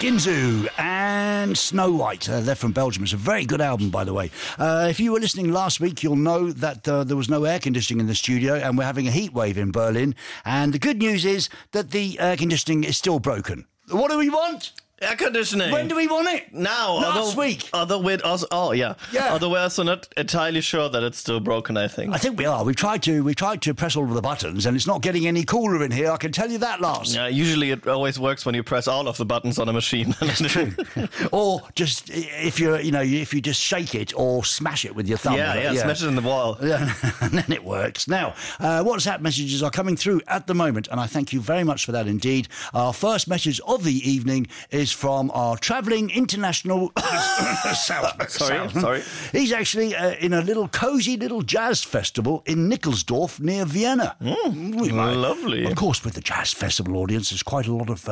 Ginzu and Snow White. They're from Belgium. It's a very good album, by the way. If you were listening last week, you'll know that there was no air conditioning in the studio and we're having a heat wave in Berlin. And the good news is that the air conditioning is still broken. What do we want? Air conditioning. When do we want it? Now. Last week. Although we're also, yeah. Although we're also not entirely sure that it's still broken, I think. I think we are. We tried to press all of the buttons and it's not getting any cooler in here. I can tell you that, Lars. Yeah, usually it always works when you press all of the buttons on a machine. That's true. Or just if you just shake it or smash it with your thumb. Yeah, smash it in the wall. Yeah, and then it works. Now, WhatsApp messages are coming through at the moment, and I thank you very much for that indeed. Our first message of the evening is from our travelling international Sorry. He's actually in a little cosy little jazz festival in Nickelsdorf near Vienna. Lovely. Of course, with the jazz festival audience, there's quite a lot of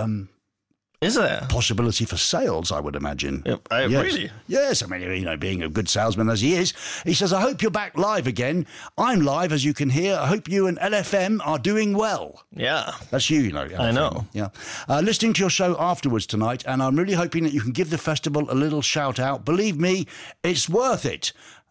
is there possibility for sales, I would imagine. Yep, really? Yes, I mean, being a good salesman as he is, he says, I hope you're back live again. I'm live, as you can hear. I hope you and LFM are doing well. Yeah. That's you, LFM. I know. Yeah. Listening to your show afterwards tonight, and I'm really hoping that you can give the festival a little shout out. Believe me, it's worth it.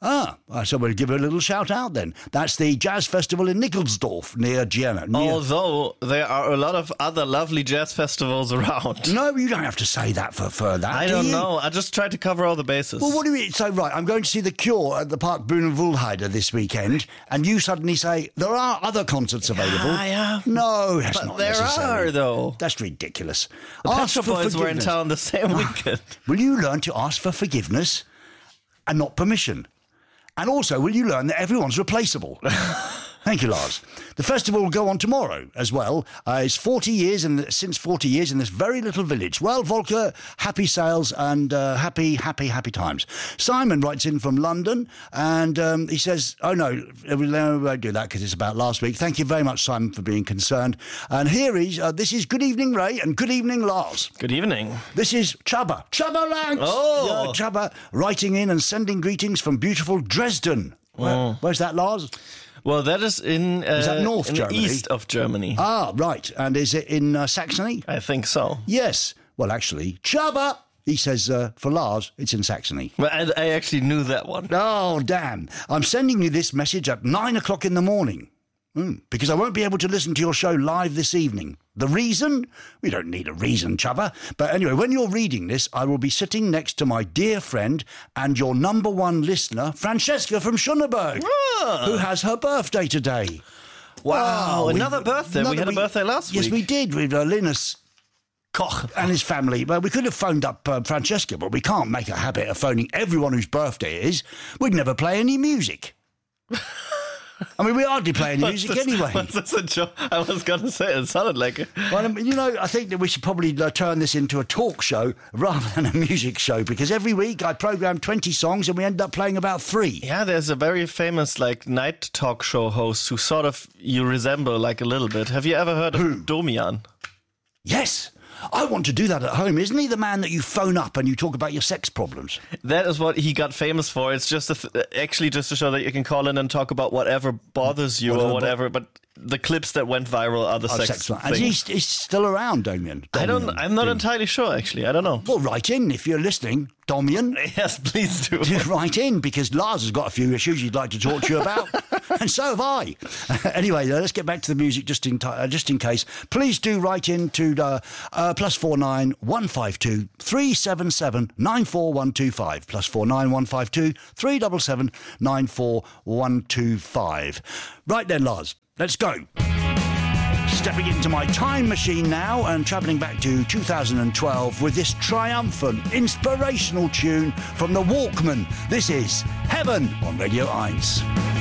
So we'll give it a little shout out then. That's the Jazz Festival in Nickelsdorf near Vienna. Although there are a lot of other lovely jazz festivals around. No, you don't have to say that for that. I don't know. I just tried to cover all the bases. Well, what do you mean? So, right, I'm going to see The Cure at the Park Brunenwohlheide this weekend, and you suddenly say, there are other concerts available. Yeah. No, that's not necessary. There are, though. That's ridiculous. The Pet Shop Boys were in town the same weekend. Will you learn to ask for forgiveness and not permission? And also, will you learn that everyone's replaceable? Thank you, Lars. The festival will go on tomorrow as well. It's 40 years, since 40 years in this very little village. Well, Volker, happy sales and happy times. Simon writes in from London and he says, oh no, we won't do that because it's about last week. Thank you very much, Simon, for being concerned. And here this is Good Evening, Ray, and Good Evening, Lars. Good evening. This is Chubba Ranks. Oh. Yeah, Chubba writing in and sending greetings from beautiful Dresden. Where's that, Lars? Well, that is in is that North Germany? The east of Germany. Ah, right. And is it in Saxony? I think so. Yes. Well, actually, Chubba, he says, for Lars, it's in Saxony. Well, I actually knew that one. Oh, damn. I'm sending you this message at 9 o'clock in the morning. Because I won't be able to listen to your show live this evening. The reason? We don't need a reason, Chubba. But anyway, when you're reading this, I will be sitting next to my dear friend and your number one listener, Francesca from Schöneberg, who has her birthday today. Wow, another birthday. We had a birthday last week. Yes, we did, with Linus Koch and his family. Well, we could have phoned up Francesca, but we can't make a habit of phoning everyone whose birthday it is. We'd never play any music. I mean, we hardly play any music anyway. That's a joke. I was going to say, it sounded like it. Well, I think that we should probably turn this into a talk show rather than a music show, because every week I program 20 songs and we end up playing about 3. Yeah, there's a very famous night talk show host who sort of you resemble a little bit. Have you ever heard of Domian? Yes. I want to do that at home. Isn't he the man that you phone up and you talk about your sex problems? That is what he got famous for. It's just actually just to show that you can call in and talk about whatever bothers you or whatever. But the clips that went viral are the sex things. And he's still around, Domian. I'm not entirely sure, actually. I don't know. Well, write in if you're listening, Domian. Yes, please do. Write in, because Lars has got a few issues he'd like to talk to you about. And so have I. Anyway, let's get back to the music just in case. Please do write in to +49 152 377 94125. +49 152 377 94125. Right then, Lars, let's go. Stepping into my time machine now and travelling back to 2012 with this triumphant, inspirational tune from the Walkmen. This is Heaven on Radio 1.